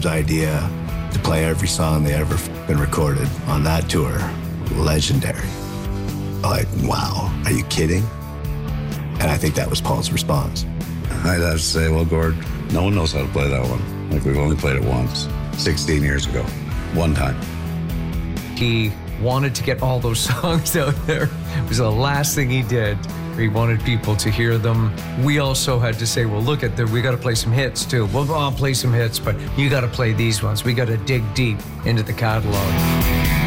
Gord's idea to play every song they ever been recorded on that tour. Legendary. Like, wow, are you kidding? And I think that was Paul's response. I'd have to say, well, Gord, no one knows how to play that one. Like, we've only played it once, 16 years ago, one time. He wanted to get all those songs out there. It was the last thing he did. He wanted people to hear them. We also had to say, well, look at we got to play some hits too. Well, I'll play some hits, but you got to play these ones. We got to dig deep into the catalog.